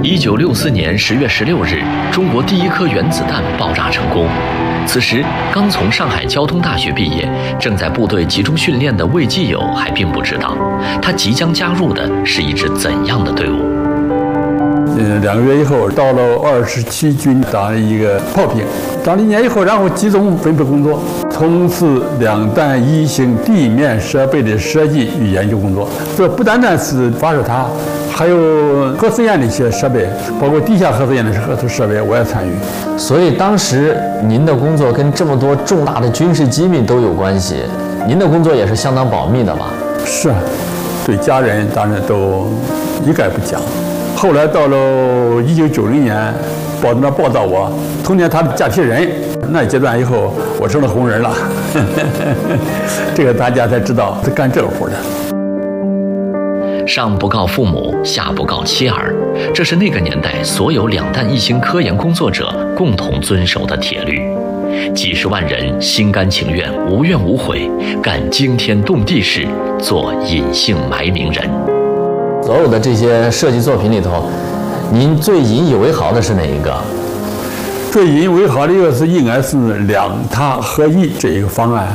1964年10月16日，中国第一颗原子弹爆炸成功。此时，刚从上海交通大学毕业，正在部队集中训练的魏继友还并不知道，他即将加入的是一支怎样的队伍。 2个月以后，到了27军当一个炮兵，当了1年以后，然后集中分配工作，从事两弹一型地面设备的设计与研究工作。这不单单是发射塔，还有核试验的一些设备，包括地下核试验的设备，我也参与。 所以当时您的工作跟这么多重大的军事机密都有关系，您的工作也是相当保密的吧？ 是啊，对家人当然都一概不讲。后来到了1990年，报纸上报道我童年他的假替人，那阶段以后，我成了红人了。这个大家才知道是干这个活的。 上不告父母，下不告妻儿，这是那个年代所有两弹一星科研工作者共同遵守的铁律。几十万人心甘情愿、无怨无悔，干惊天动地事，做隐姓埋名人。 所有的这些设计作品里头，您最引以为豪的是哪一个？ 最引以为豪的一个应该是两塔合一这一个方案。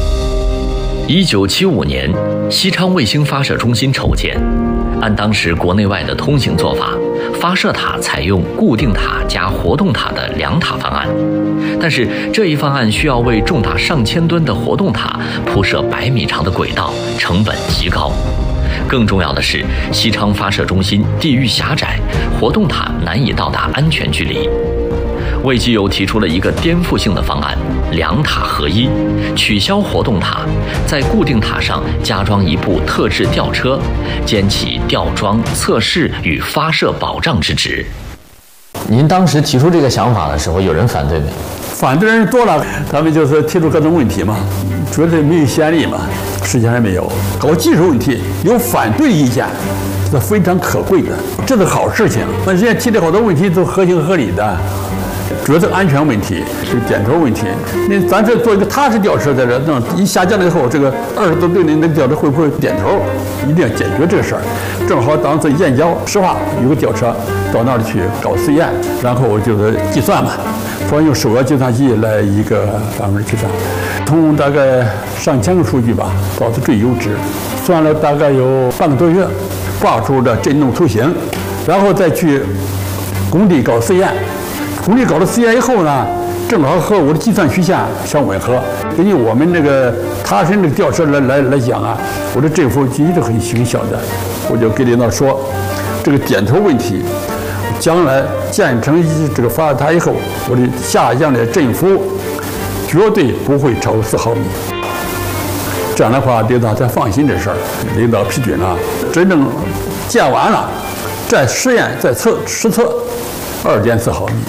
1975年，西昌卫星发射中心筹建。按当时国内外的通行做法，发射塔采用固定塔加活动塔的两塔方案。但是这一方案需要为重达上千吨的活动塔铺设100米长的轨道，成本极高。更重要的是，西昌发射中心地域狭窄，活动塔难以到达安全距离。魏继友提出了一个颠覆性的方案：两塔合一，取消活动塔，在固定塔上加装一部特制吊车，兼其吊装、测试与发射保障之职。 您当时提出这个想法的时候，有人反对没？ 反对人多了，他们就是提出各种问题嘛，觉得没有先例嘛，实际上没有。搞技术问题有反对意见，这非常可贵的，这是好事情。那人家提的好多问题都合情合理的。主要是安全问题，是点头问题。咱这做一个踏实吊车在这，那一下降了以后，这个20多吨的那个吊车会不会点头？一定要解决这个事儿。正好当时燕郊石化有个吊车，到那里去搞实验，然后我就是计算嘛，说用手握计算器来一个范围计算，从大概上千个数据吧，找出最优值，算了大概有半个多月，画出的振动图形，然后再去工地搞实验。工地搞了实验以后呢，正好和我的计算曲线相吻合。根据我们那个塔身这个吊车来讲啊，我的振幅一直很小的。我就给领导说，这个点头问题，将来建成这个发射塔以后，我的下降的振幅绝对不会超过4毫米。这样的话，领导才放心这事儿。领导批准了，真正建完了，再实验再实测，2.4毫米。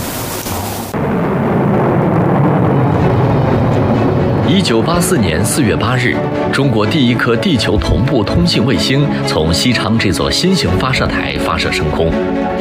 1984年4月8日，中国第一颗地球同步通信卫星从西昌这座新型发射台发射升空。